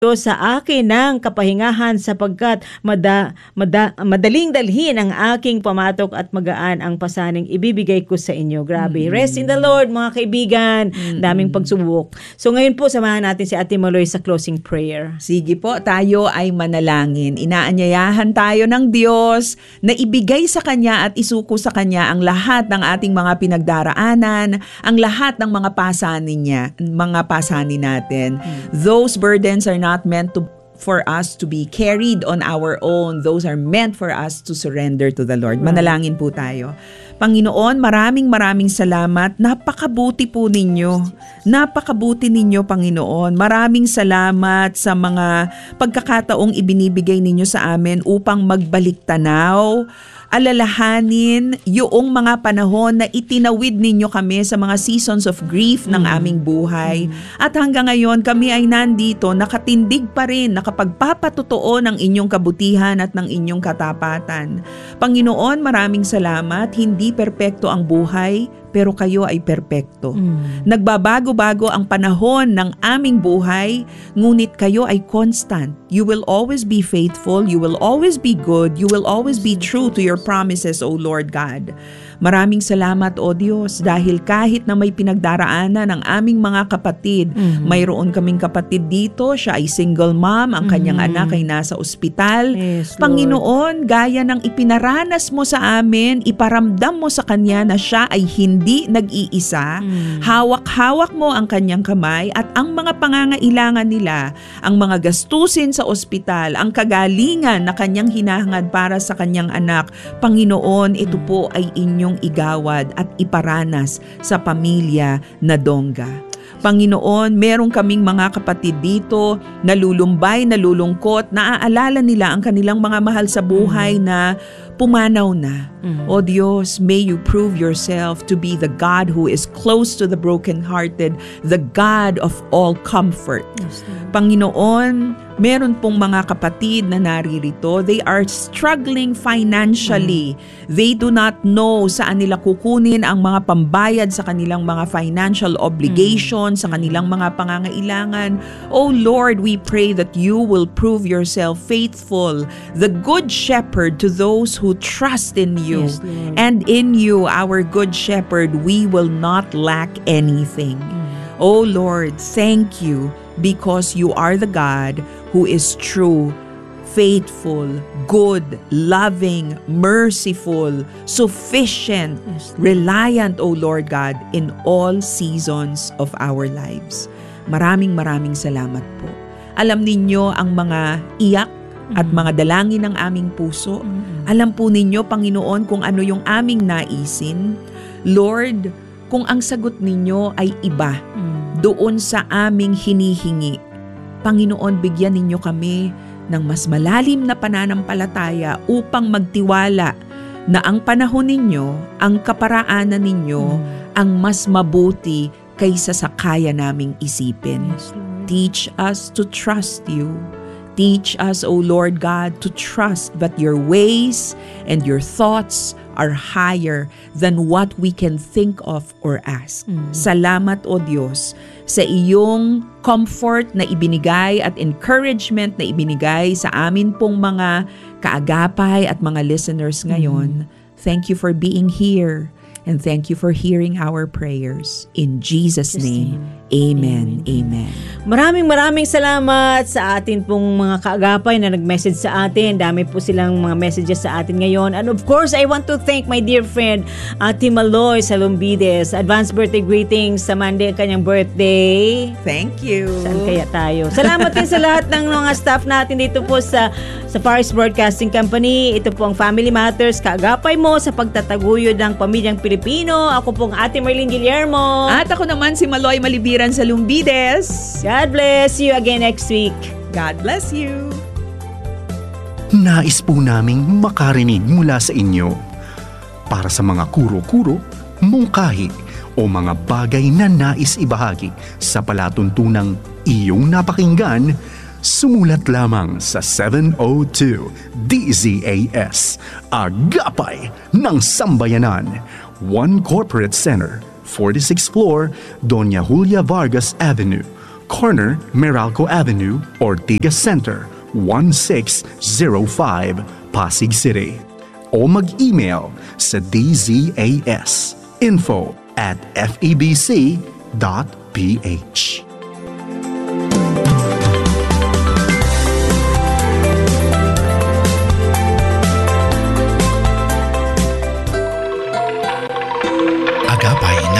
sa akin ng kapahingahan sapagkat madaling dalhin ang aking pamatok at magaan ang pasaning ibibigay ko sa inyo. Grabe. Rest in the Lord, mga kaibigan. Daming pagsubok. So ngayon po, samahan natin si Ate Maloy sa closing prayer. Sige po, tayo ay manalangin. Inaanyayahan tayo ng Diyos na ibigay sa Kanya at isuko sa Kanya ang lahat ng ating mga pinagdaraanan, ang lahat ng mga pasanin natin. Those burdens are not meant for us to be carried on our own. Those are meant for us to surrender to the Lord. Manalangin po tayo. Panginoon, maraming salamat. Napakabuti po ninyo. Napakabuti ninyo, Panginoon. Maraming salamat sa mga pagkakataong ibinibigay ninyo sa amin upang magbalik tanaw, alalahanin yung mga panahon na itinawid ninyo kami sa mga seasons of grief ng aming buhay. At hanggang ngayon kami ay nandito, nakatindig pa rin, nakapagpapatotoo ng inyong kabutihan at ng inyong katapatan. Panginoon, maraming salamat. Hindi perpekto ang buhay, pero kayo ay perpekto. Nagbabago-bago ang panahon ng aming buhay, ngunit kayo ay constant. You will always be faithful, you will always be good, you will always be true to your promises, O Lord God. Maraming salamat, O Diyos, dahil kahit na may pinagdaraanan ng aming mga kapatid, mayroon kaming kapatid dito, siya ay single mom, ang kanyang anak ay nasa ospital. Yes, Panginoon, gaya ng ipinaranas mo sa amin, iparamdam mo sa kanya na siya ay hindi nag-iisa. Hawak-hawak mo ang kanyang kamay at ang mga pangangailangan nila, ang mga gastusin sa ospital, ang kagalingan na kanyang hinahangad para sa kanyang anak. Panginoon, ito po ay inyong igawad at iparanas sa pamilya na Dongga. Panginoon, meron kaming mga kapatid dito, nalulumbay, nalulungkot, naaalala nila ang kanilang mga mahal sa buhay na pumanaw na. O Diyos, may you prove yourself to be the God who is close to the brokenhearted, the God of all comfort. Yes, Panginoon, meron pong mga kapatid na naririto, they are struggling financially. They do not know saan nila kukunin ang mga pambayad sa kanilang mga financial obligations, sa kanilang mga pangangailangan. Oh Lord, we pray that you will prove yourself faithful, the good shepherd to those who trust in you. Yes, Lord. And in you, our good shepherd, we will not lack anything. Oh Lord, thank you because you are the God who is true, faithful, good, loving, merciful, sufficient, reliant, O Lord God, in all seasons of our lives. Maraming salamat po. Alam ninyo ang mga iyak at mga dalangin ng aming puso. Alam po ninyo, Panginoon, kung ano yung aming naisin. Lord, kung ang sagot ninyo ay iba doon sa aming hinihingi, Panginoon, bigyan ninyo kami ng mas malalim na pananampalataya upang magtiwala na ang panahon ninyo, ang kaparaanan ninyo, ang mas mabuti kaysa sa kaya naming isipin. Yes, Lord. Teach us to trust you. Teach us, O Lord God, to trust that your ways and your thoughts are higher than what we can think of or ask. Salamat, O Diyos, sa iyong comfort na ibinigay at encouragement na ibinigay sa amin pong mga kaagapay at mga listeners ngayon. Thank you for being here. And thank you for hearing our prayers. In Jesus' name, amen. Amen. Maraming salamat sa atin pong mga kaagapay na nag-message sa atin. Dami po silang mga messages sa atin ngayon. And of course, I want to thank my dear friend, Ate Maloy Salumbides. Advanced birthday greetings sa Monday ang kanyang birthday. Thank you. Saan kaya tayo? Salamat din sa lahat ng mga staff natin dito po sa Faris Broadcasting Company. Ito po ang Family Matters. Kaagapay mo sa pagtataguyod ng pamilyang Pilipino. Ako pong Ate Marlene Guillermo. At ako naman si Maloy Malibiran Salumbides. God bless you again next week. God bless you. Nais po naming makarinig mula sa inyo. Para sa mga kuro-kuro, mungkahi o mga bagay na nais ibahagi sa palatuntunang iyong napakinggan, sumulat lamang sa 702 DZAS, Agapay ng Sambayanan, 1 Corporate Center, 46th floor, Doña Julia Vargas Avenue, Corner, Meralco Avenue, Ortigas Center, 1605, Pasig City. O mag-email sa dzas info@febc.ph.